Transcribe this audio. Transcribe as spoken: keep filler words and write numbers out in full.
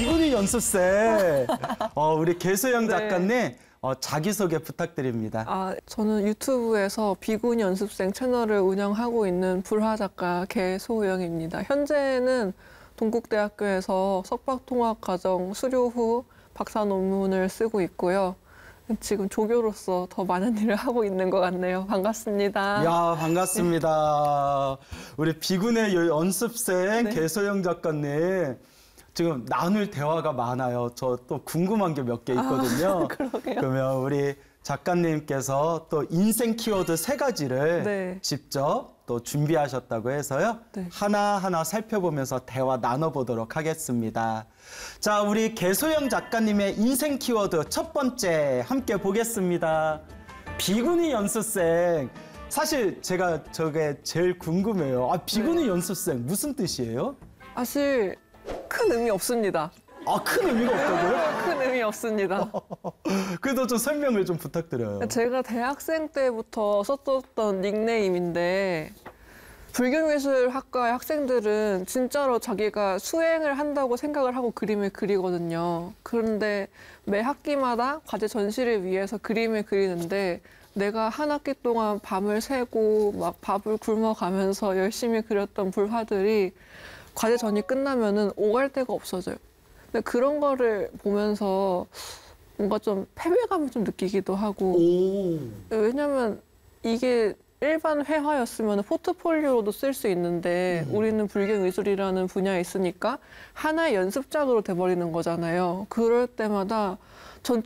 비구니 연습생. 어, 우리 개소영 네. 작가님 어, 자기소개 부탁드립니다. 아, 저는 유튜브에서 비구니 연습생 채널을 운영하고 있는 불화 작가 개소영입니다. 현재는 동국대학교에서 석박통합과정 수료 후 박사 논문을 쓰고 있고요. 지금 조교로서 더 많은 일을 하고 있는 것 같네요. 반갑습니다. 야, 반갑습니다. 우리 비구니 연습생 네. 개소영 작가님. 지금 나눌 대화가 많아요. 저 또 궁금한 게 몇 개 있거든요. 아, 그러게요. 그러면 우리 작가님께서 또 인생 키워드 세 가지를 네. 직접 또 준비하셨다고 해서요. 네. 하나하나 살펴보면서 대화 나눠보도록 하겠습니다. 자, 우리 개소영 작가님의 인생 키워드 첫 번째 함께 보겠습니다. 비구니 연습생. 사실 제가 저게 제일 궁금해요. 아, 비구니 네. 연습생 무슨 뜻이에요? 사실 큰 의미 없습니다. 아, 큰 의미가 없다고요? 큰 의미 없습니다. 그래도 좀 설명을 좀 부탁드려요. 제가 대학생 때부터 썼었던 닉네임인데 불교미술학과의 학생들은 진짜로 자기가 수행을 한다고 생각을 하고 그림을 그리거든요. 그런데 매 학기마다 과제 전시를 위해서 그림을 그리는데 내가 한 학기 동안 밤을 새고 막 밥을 굶어가면서 열심히 그렸던 불화들이 과제 전이 끝나면은 오갈 데가 없어져요. 근데 그런 거를 보면서 뭔가 좀 패배감을 좀 느끼기도 하고. 오. 왜냐면 이게 일반 회화였으면 포트폴리오로도 쓸 수 있는데 음. 우리는 불교미술이라는 분야에 있으니까 하나의 연습장으로 돼버리는 거잖아요. 그럴 때마다 전